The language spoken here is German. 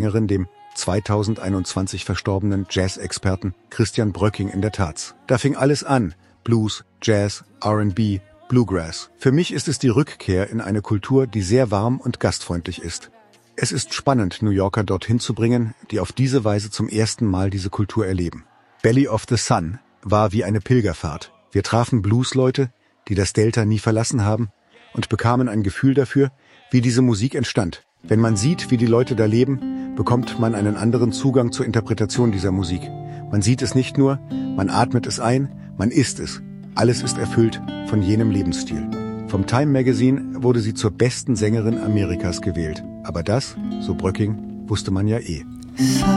Sängerin, dem 2021 verstorbenen Jazz-Experten Christian Bröcking in der Taz. Da fing alles an: Blues, Jazz, R&B, Bluegrass. Für mich ist es die Rückkehr in eine Kultur, die sehr warm und gastfreundlich ist. Es ist spannend, New Yorker dorthin zu bringen, die auf diese Weise zum ersten Mal diese Kultur erleben. Belly of the Sun war wie eine Pilgerfahrt. Wir trafen Bluesleute, die das Delta nie verlassen haben, und bekamen ein Gefühl dafür, wie diese Musik entstand. Wenn man sieht, wie die Leute da leben, bekommt man einen anderen Zugang zur Interpretation dieser Musik. Man sieht es nicht nur, man atmet es ein, man isst es. Alles ist erfüllt von jenem Lebensstil. Vom Time Magazine wurde sie zur besten Sängerin Amerikas gewählt. Aber das, so Bröcking, wusste man ja eh.